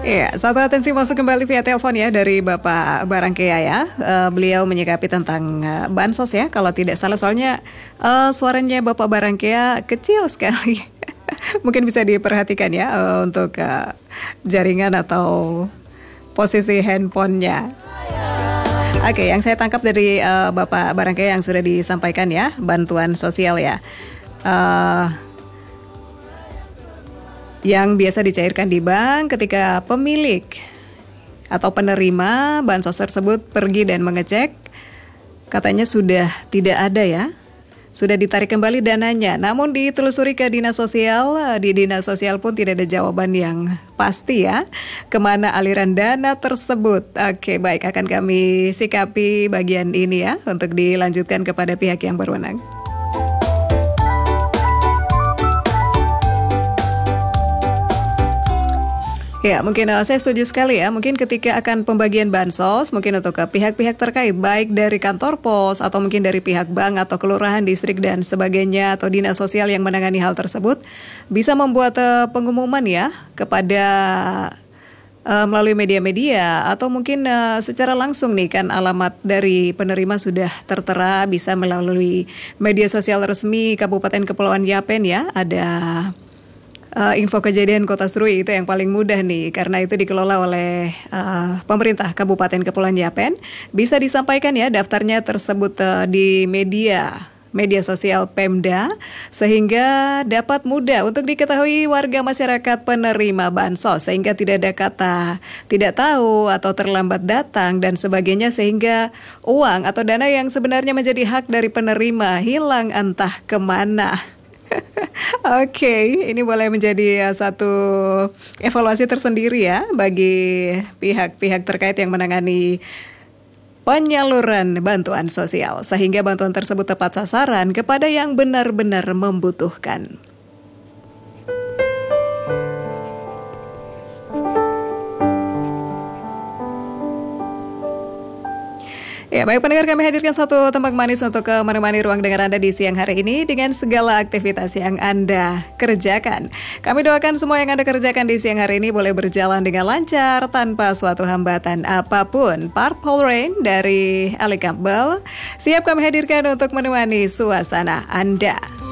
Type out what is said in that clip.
Iya, satu atensi masuk kembali via telepon ya dari Bapak Barangkea ya. Beliau menyikapi tentang bansos ya. Kalau tidak salah soalnya suaranya Bapak Barangkea kecil sekali. Mungkin bisa diperhatikan ya untuk jaringan atau posisi handphonenya. Oke, yang saya tangkap dari Bapak Barangkea yang sudah disampaikan ya, bantuan sosial ya. Yang biasa dicairkan di bank ketika pemilik atau penerima bansos tersebut pergi dan mengecek, katanya sudah tidak ada ya, sudah ditarik kembali dananya. Namun ditelusuri ke dinas sosial, di dinas sosial pun tidak ada jawaban yang pasti ya, kemana aliran dana tersebut. Oke, baik, akan kami sikapi bagian ini ya, untuk dilanjutkan kepada pihak yang berwenang. Ya, mungkin saya setuju sekali ya. Mungkin ketika akan pembagian bansos, mungkin untuk pihak-pihak terkait, baik dari kantor pos atau mungkin dari pihak bank atau kelurahan, distrik dan sebagainya, atau dinas sosial yang menangani hal tersebut, bisa membuat pengumuman ya kepada melalui media-media atau mungkin secara langsung nih kan, alamat dari penerima sudah tertera, bisa melalui media sosial resmi Kabupaten Kepulauan Yapen ya, ada info kejadian Kota Serui, itu yang paling mudah nih karena itu dikelola oleh pemerintah Kabupaten Kepulauan Yapen. Bisa disampaikan ya daftarnya tersebut di media sosial Pemda sehingga dapat mudah untuk diketahui warga masyarakat penerima bansos, sehingga tidak ada kata tidak tahu atau terlambat datang dan sebagainya, sehingga uang atau dana yang sebenarnya menjadi hak dari penerima hilang entah kemana. Oke, ini boleh menjadi satu evaluasi tersendiri ya bagi pihak-pihak terkait yang menangani penyaluran bantuan sosial, sehingga bantuan tersebut tepat sasaran kepada yang benar-benar membutuhkan. Ya, baik pendengar, kami hadirkan satu tembak manis untuk menemani ruang dengar Anda di siang hari ini dengan segala aktivitas yang Anda kerjakan. Kami doakan semua yang Anda kerjakan di siang hari ini boleh berjalan dengan lancar tanpa suatu hambatan apapun. Purple Rain dari Ali Campbell siap kami hadirkan untuk menemani suasana Anda.